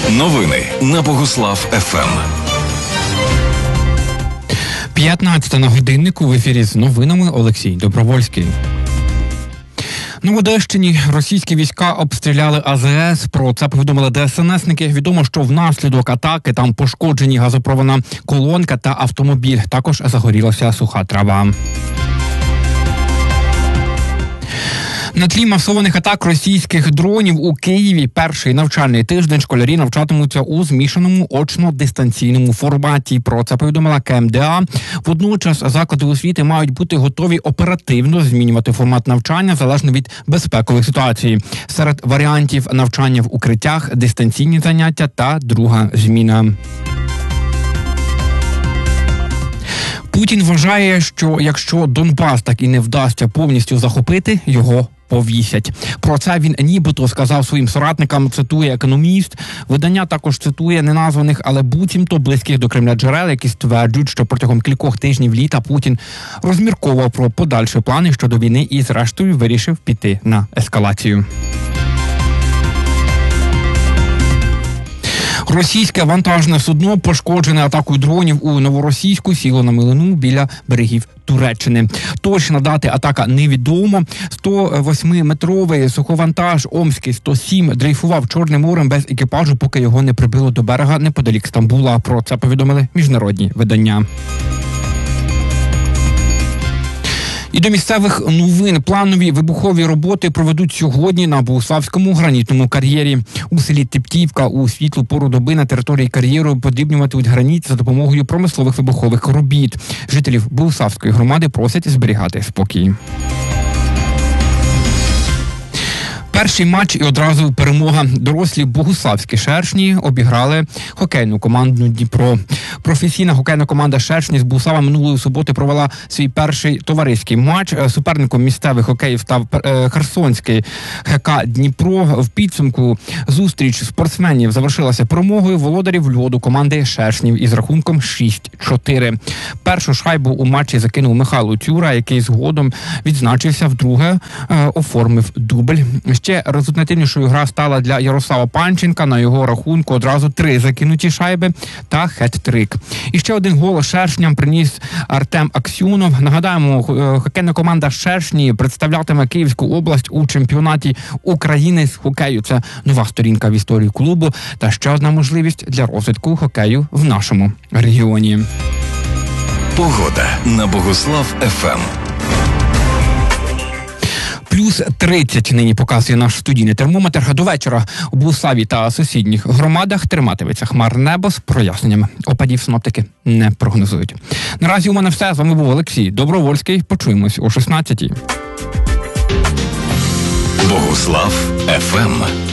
Новини на Богуслав ФМ. 15 на годиннику, в ефірі з новинами Олексій Добровольський. На Одещині російські війська обстріляли АЗС. Про це повідомили ДСНСники. Відомо, що внаслідок атаки там пошкоджені газопроводна колонка та автомобіль. Також загорілася суха трава. На тлі масованих атак російських дронів у Києві перший навчальний тиждень школярі навчатимуться у змішаному очно-дистанційному форматі. Про це повідомила КМДА. Водночас заклади освіти мають бути готові оперативно змінювати формат навчання залежно від безпекових ситуацій. Серед варіантів навчання в укриттях, дистанційні заняття та друга зміна. Путін вважає, що якщо Донбас так і не вдасться повністю захопити, його повісять. Про це він нібито сказав своїм соратникам, цитує економіст. Видання також цитує неназваних, але буцімто близьких до Кремля джерел, які стверджують, що протягом кількох тижнів літа Путін розмірковував про подальші плани щодо війни і зрештою вирішив піти на ескалацію. Російське вантажне судно, пошкоджене атакою дронів у Новоросійську, сіло на милину біля берегів Туреччини. Точна дата атака невідома. 108-метровий суховантаж Омський 107 дрейфував Чорним морем без екіпажу, поки його не прибило до берега неподалік Стамбула. Про це повідомили міжнародні видання. І до місцевих новин. Планові вибухові роботи проведуть сьогодні на Богуславському гранітному кар'єрі. У селі Тептівка у світлу пору доби на території кар'єру подрібнюватимуть граніт за допомогою промислових вибухових робіт. Жителів Богуславської громади просять зберігати спокій. Перший матч і одразу перемога. Дорослі богуславські «Шершні» обіграли хокейну команду «Дніпро». Професійна хокейна команда «Шершні» з Богуслава минулої суботи провела свій перший товариський матч. Суперником місцевих хокеїв став Херсонський ХК «Дніпро». В підсумку зустріч спортсменів завершилася перемогою володарів льоду команди «Шершнів» із рахунком 6-4. Першу шайбу у матчі закинув Михайло Тюра, який згодом відзначився вдруге, оформив дубль. Ще результативнішою гра стала для Ярослава Панченка. На його рахунку одразу 3 закинуті шайби та хет-трик. І ще один гол «Шершням» приніс Артем Аксьонов. Нагадаємо, хокейна команда «Шершні» представлятиме Київську область у чемпіонаті України з хокею. Це нова сторінка в історії клубу та ще одна можливість для розвитку хокею в нашому регіоні. Погода на Богуслав ФМ. Плюс 30 нині показує наш студійний термометр. До вечора у Богуславі та сусідніх громадах триматиметься хмарне небо з проясненнями. Опадів синоптики не прогнозують. Наразі у мене все. З вами був Олексій Добровольський. Почуємось о 16-й. Богуслав ФМ.